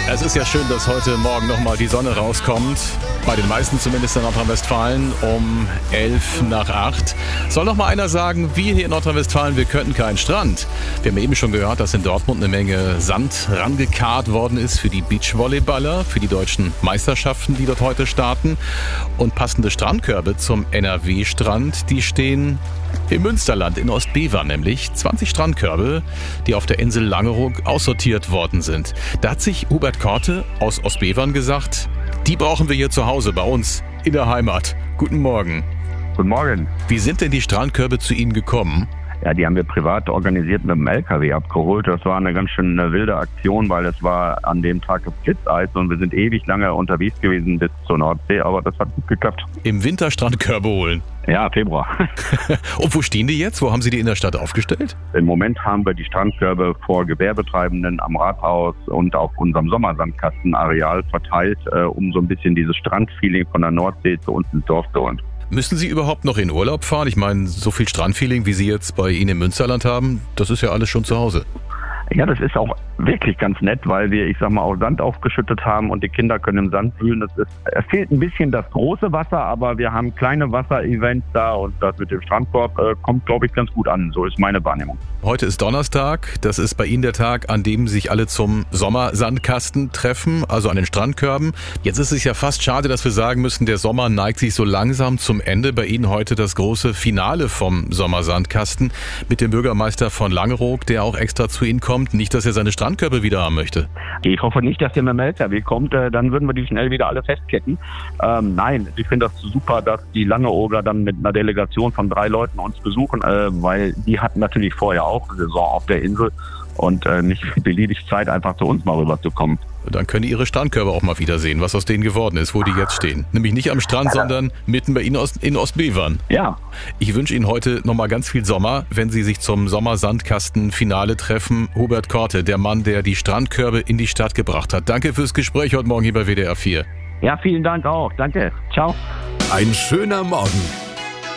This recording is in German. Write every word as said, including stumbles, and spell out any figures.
Es ist ja schön, dass heute Morgen nochmal die Sonne rauskommt. Bei den meisten zumindest in Nordrhein-Westfalen um elf nach acht. Soll noch mal einer sagen, wir hier in Nordrhein-Westfalen, wir könnten keinen Strand. Wir haben eben schon gehört, dass in Dortmund eine Menge Sand rangekarrt worden ist für die Beachvolleyballer, für die deutschen Meisterschaften, die dort heute starten. Und passende Strandkörbe zum N R W-Strand, die stehen im Münsterland, in Ostbevern nämlich. zwanzig Strandkörbe, die auf der Insel Langeoog aussortiert worden sind. Da hat sich Hubert Korte aus Ostbevern gesagt, die brauchen wir hier zu Hause bei uns in der Heimat. Guten Morgen. Guten Morgen. Wie sind denn die Strandkörbe zu Ihnen gekommen? Ja, die haben wir privat organisiert mit dem L K W abgeholt. Das war eine ganz schön eine wilde Aktion, weil es war an dem Tag Blitzeis und wir sind ewig lange unterwegs gewesen bis zur Nordsee, aber das hat gut geklappt. Im Winter Strandkörbe holen? Ja, Februar. Und wo stehen die jetzt? Wo haben Sie die in der Stadt aufgestellt? Im Moment haben wir die Strandkörbe vor Gewerbetreibenden am Rathaus und auf unserem Sommersandkastenareal verteilt, äh, um so ein bisschen dieses Strandfeeling von der Nordsee zu uns ins Dorf zu holen. Müssen Sie überhaupt noch in Urlaub fahren? Ich meine, so viel Strandfeeling, wie Sie jetzt bei Ihnen im Münsterland haben, das ist ja alles schon zu Hause. Ja, das ist auch wirklich ganz nett, weil wir, ich sag mal, auch Sand aufgeschüttet haben und die Kinder können im Sand wühlen. Das ist, es fehlt ein bisschen das große Wasser, aber wir haben kleine Wasserevents da und das mit dem Strandkorb äh, kommt, glaube ich, ganz gut an. So ist meine Wahrnehmung. Heute ist Donnerstag. Das ist bei Ihnen der Tag, an dem sich alle zum Sommersandkasten treffen, also an den Strandkörben. Jetzt ist es ja fast schade, dass wir sagen müssen, der Sommer neigt sich so langsam zum Ende. Bei Ihnen heute das große Finale vom Sommersandkasten mit dem Bürgermeister von Langeoog, der auch extra zu Ihnen kommt. Nicht, dass er seine Strandkörbe wieder haben möchte. Ich hoffe nicht, dass der mit dem L K W kommt. Dann würden wir die schnell wieder alle festketten. Ähm, nein, ich finde das super, dass die Langeooger dann mit einer Delegation von drei Leuten uns besuchen, äh, weil die hatten natürlich vorher auch Saison auf der Insel und äh, nicht beliebig Zeit, einfach zu uns mal rüberzukommen. Dann können die ihre Strandkörbe auch mal wiedersehen, was aus denen geworden ist, wo die jetzt stehen. Nämlich nicht am Strand, sondern mitten bei Ihnen in Ostbevern. Ja. Ich wünsche Ihnen heute nochmal ganz viel Sommer, wenn Sie sich zum Sommersandkasten-Finale treffen. Hubert Korte, der Mann, der die Strandkörbe in die Stadt gebracht hat. Danke fürs Gespräch heute Morgen hier bei W D R vier. Ja, vielen Dank auch. Danke. Ciao. Ein schöner Morgen